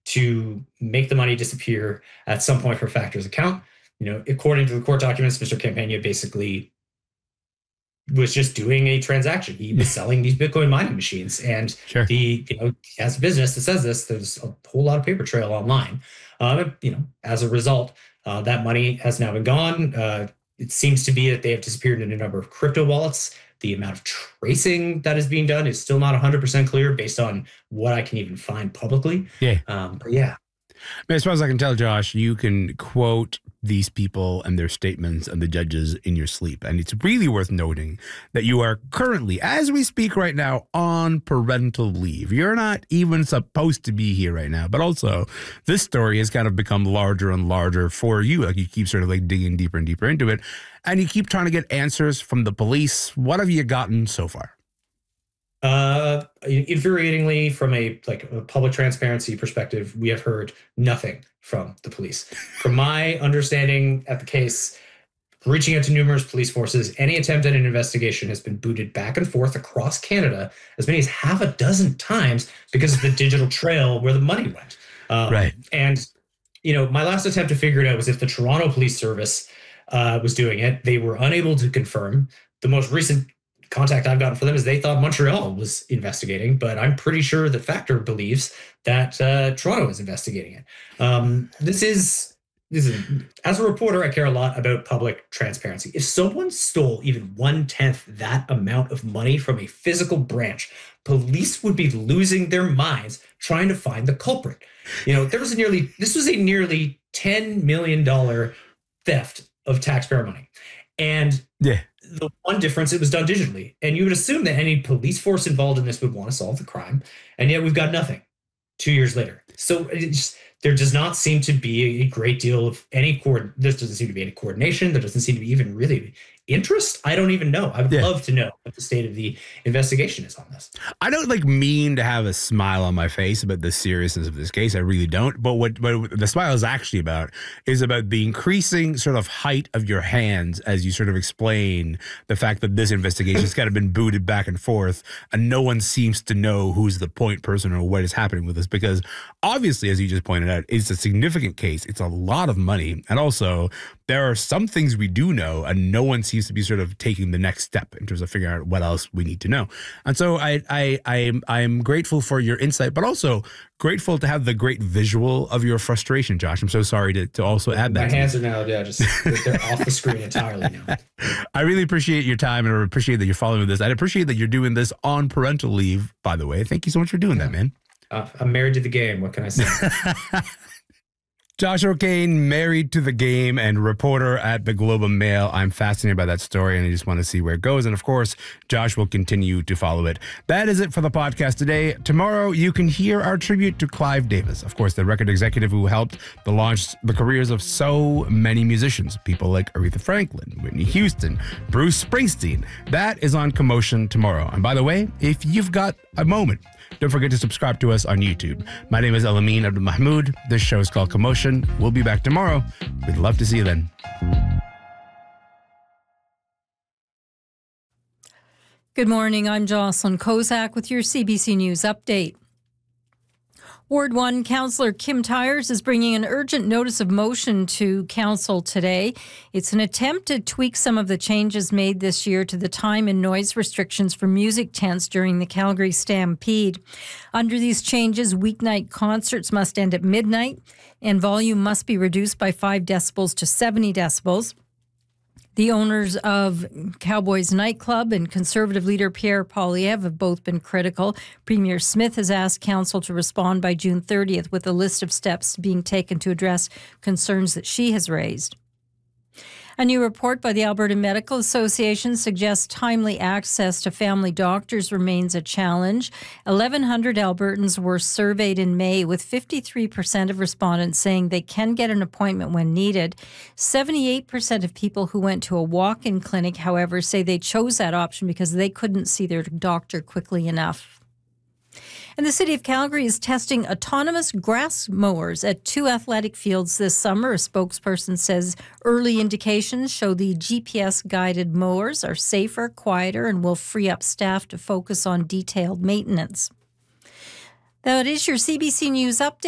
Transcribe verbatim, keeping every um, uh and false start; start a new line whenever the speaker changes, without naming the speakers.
to make the money disappear at some point from Factor's account. You know, according to the court documents, Mister Campagna basically was just doing a transaction. He was selling these Bitcoin mining machines, and
sure.
the, you know, as a business that says this, there's a whole lot of paper trail online. Um, you know, as a result, uh, that money has now been gone. Uh, it seems to be that they have disappeared in a number of crypto wallets. The amount of tracing that is being done is still not one hundred percent clear based on what I can even find publicly.
Yeah.
Um, but yeah.
I mean, as far as I can tell, Josh, you can quote these people and their statements and the judges in your sleep. And it's really worth noting that you are currently, as we speak right now, on parental leave. You're not even supposed to be here right now. But also, this story has kind of become larger and larger for you. Like, you keep sort of like digging deeper and deeper into it. And you keep trying to get answers from the police. What have you gotten so far?
Uh, infuriatingly, from a like a public transparency perspective, we have heard nothing from the police. From my understanding at the case, reaching out to numerous police forces, any attempt at an investigation has been booted back and forth across Canada as many as half a dozen times because of the digital trail where the money went. Um,
right.
And, you know, my last attempt to figure it out was if the Toronto Police Service uh, was doing it. They were unable to confirm. The most recent contact I've gotten for them is they thought Montreal was investigating, but I'm pretty sure that Factor believes that uh, Toronto is investigating it. Um, this is, this is, as a reporter, I care a lot about public transparency. If someone stole even one-tenth that amount of money from a physical branch, police would be losing their minds trying to find the culprit. You know, there was a nearly, this was a nearly ten million dollars theft of taxpayer money. And
yeah.
The one difference, it was done digitally. And you would assume that any police force involved in this would want to solve the crime. And yet we've got nothing two years later. So it just, there does not seem to be a great deal of any cord. There doesn't seem to be any coordination. There doesn't seem to be even really interest. I don't even know. I would yeah. love to know what the state of the investigation is on this.
I don't like mean to have a smile on my face about the seriousness of this case. I really don't. But what, what the smile is actually about is about the increasing sort of height of your hands as you sort of explain the fact that this investigation has kind of been booted back and forth, and no one seems to know who's the point person or what is happening with this. Because obviously, as you just pointed out, it's a significant case. It's a lot of money. And also, there are some things we do know, and no one seems to be sort of taking the next step in terms of figuring out what else we need to know. And so I I I am I am grateful for your insight, but also grateful to have the great visual of your frustration, Josh. I'm so sorry to, to also add that.
My hands are now, yeah, just they're off the screen entirely now.
I really appreciate your time, and I appreciate that you're following this. I appreciate that you're doing this on parental leave, by the way. Thank you so much for doing yeah. that, man.
Uh, I'm married to the game. What can I say?
Josh O'Kane, married to the game and reporter at the Globe and Mail. I'm fascinated by that story, and I just want to see where it goes. And of course, Josh will continue to follow it. That is it for the podcast today. Tomorrow, you can hear our tribute to Clive Davis, of course, the record executive who helped to launch the careers of so many musicians, people like Aretha Franklin, Whitney Houston, Bruce Springsteen. That is on Commotion tomorrow. And by the way, if you've got a moment, don't forget to subscribe to us on YouTube. My name is Elamin Abdelmahmoud. This show is called Commotion. We'll be back tomorrow. We'd love to see you then.
Good morning. I'm Jocelyn Kozak with your C B C News update. Ward one Councillor Kim Tyers is bringing an urgent notice of motion to Council today. It's an attempt to tweak some of the changes made this year to the time and noise restrictions for music tents during the Calgary Stampede. Under these changes, weeknight concerts must end at midnight and volume must be reduced by five decibels to seventy decibels. The owners of Cowboys Nightclub and Conservative leader Pierre Poilievre have both been critical. Premier Smith has asked Council to respond by June thirtieth with a list of steps being taken to address concerns that she has raised. A new report by the Alberta Medical Association suggests timely access to family doctors remains a challenge. eleven hundred Albertans were surveyed in May, with fifty-three percent of respondents saying they can get an appointment when needed. seventy-eight percent of people who went to a walk-in clinic, however, say they chose that option because they couldn't see their doctor quickly enough. And the City of Calgary is testing autonomous grass mowers at two athletic fields this summer. A spokesperson says early indications show the G P S-guided mowers are safer, quieter, and will free up staff to focus on detailed maintenance. That is your C B C News update.